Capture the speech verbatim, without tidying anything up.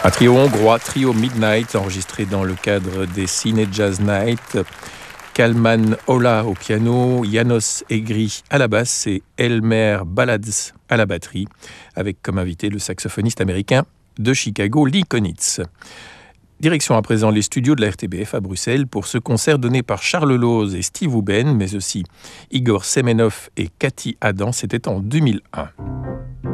Un trio hongrois, Trio Midnight, enregistré dans le cadre des Cine Jazz Night. Kalman Ola au piano, János Egri à la basse et Elmer Balads à la batterie, avec comme invité le saxophoniste américain de Chicago, Lee Konitz. Direction à présent les studios de la R T B F à Bruxelles pour ce concert donné par Charles Loz et Steve Huben, mais aussi Igor Semenov et Cathy Adam, c'était en deux mille un.